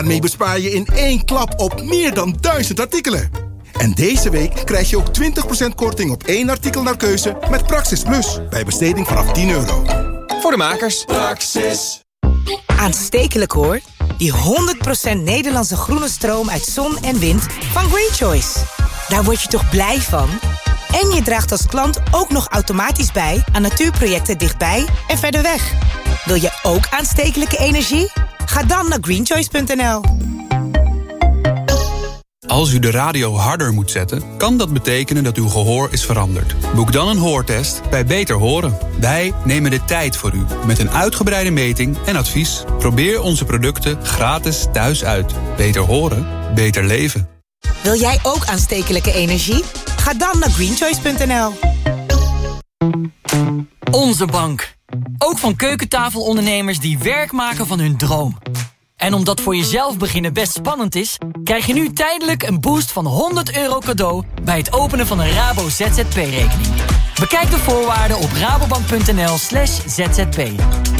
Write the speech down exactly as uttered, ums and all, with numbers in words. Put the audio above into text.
Daarmee bespaar je in één klap op meer dan duizend artikelen. En deze week krijg je ook twintig procent korting op één artikel naar keuze met Praxis Plus. Bij besteding vanaf tien euro. Voor de makers. Praxis. Aanstekelijk hoor. Die honderd procent Nederlandse groene stroom uit zon en wind van Green Choice. Daar word je toch blij van? En je draagt als klant ook nog automatisch bij aan natuurprojecten dichtbij en verder weg. Wil je ook aanstekelijke energie? Ga dan naar green choice punt n l. Als u de radio harder moet zetten, kan dat betekenen dat uw gehoor is veranderd. Boek dan een hoortest bij Beter Horen. Wij nemen de tijd voor u met een uitgebreide meting en advies. Probeer onze producten gratis thuis uit. Beter horen, beter leven. Wil jij ook aanstekelijke energie? Ga dan naar green choice punt n l. Onze bank. Ook van keukentafelondernemers die werk maken van hun droom. En omdat voor jezelf beginnen best spannend is, krijg je nu tijdelijk een boost van honderd euro cadeau bij het openen van een Rabo Z Z P-rekening. Bekijk de voorwaarden op rabobank punt n l slash z z p.